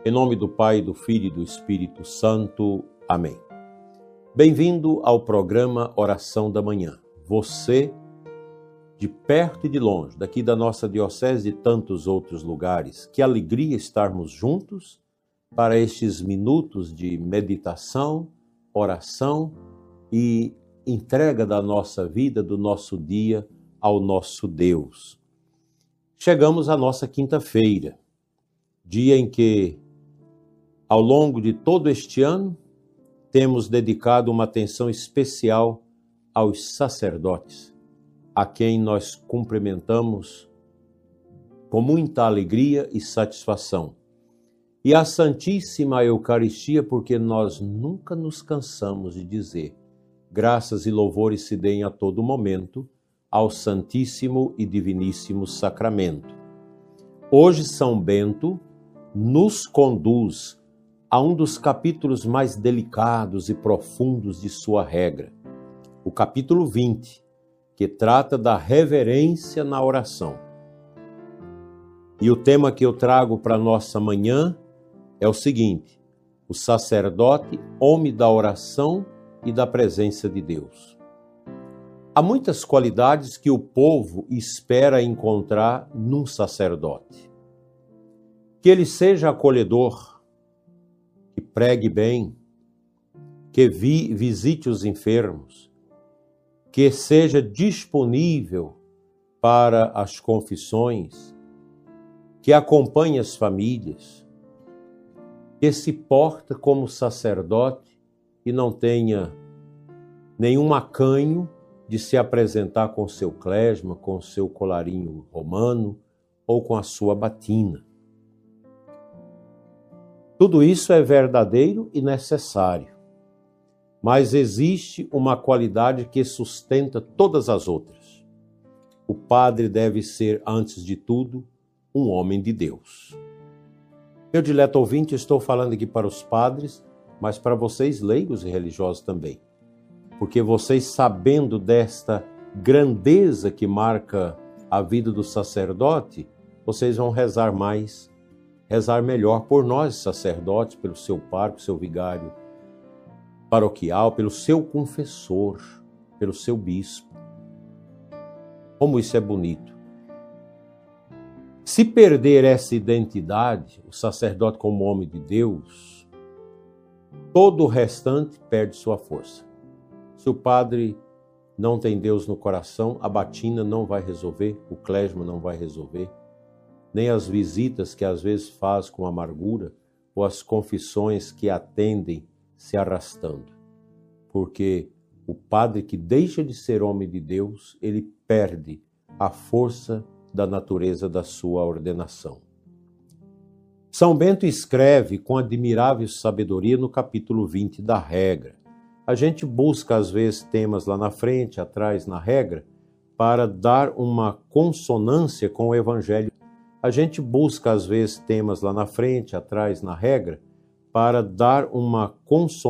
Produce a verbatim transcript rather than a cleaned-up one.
Em nome do Pai, do Filho e do Espírito Santo. Amém. Bem-vindo ao programa Oração da Manhã. Você, de perto e de longe, daqui da nossa diocese e de tantos outros lugares, que alegria estarmos juntos para estes minutos de meditação, oração e entrega da nossa vida, do nosso dia ao nosso Deus. Chegamos à nossa quinta-feira, dia em que, ao longo de todo este ano, temos dedicado uma atenção especial aos sacerdotes, a quem nós cumprimentamos com muita alegria e satisfação. E a Santíssima Eucaristia, porque nós nunca nos cansamos de dizer: graças e louvores se deem a todo momento ao Santíssimo e Diviníssimo Sacramento. Hoje, São Bento nos conduz a um dos capítulos mais delicados e profundos de sua regra, o capítulo vinte, que trata da reverência na oração. E o tema que eu trago para nossa manhã é o seguinte: o sacerdote, homem da oração e da presença de Deus. Há muitas qualidades que o povo espera encontrar num sacerdote. Que ele seja acolhedor, que pregue bem, que vi, visite os enfermos, que seja disponível para as confissões, que acompanhe as famílias, que se porta como sacerdote e não tenha nenhum acanho de se apresentar com seu clésma, com seu colarinho romano ou com a sua batina. Tudo isso é verdadeiro e necessário, mas existe uma qualidade que sustenta todas as outras. O padre deve ser, antes de tudo, um homem de Deus. Meu dileto ouvinte, estou falando aqui para os padres, mas para vocês leigos e religiosos também, porque vocês, sabendo desta grandeza que marca a vida do sacerdote, vocês vão rezar mais, rezar melhor por nós, sacerdotes, pelo seu pároco, seu vigário paroquial, pelo seu confessor, pelo seu bispo. Como isso é bonito. Se perder essa identidade, o sacerdote como homem de Deus, todo o restante perde sua força. Se o padre não tem Deus no coração, a batina não vai resolver, o clésma não vai resolver, nem as visitas que às vezes faz com amargura, ou as confissões que atendem se arrastando. Porque o padre que deixa de ser homem de Deus, ele perde a força da natureza da sua ordenação. São Bento escreve com admirável sabedoria no capítulo vinte da regra. A gente busca às vezes temas lá na frente, atrás na regra, para dar uma consonância com o evangelho. A gente busca, às vezes, temas lá na frente, atrás, na regra, para dar uma consonância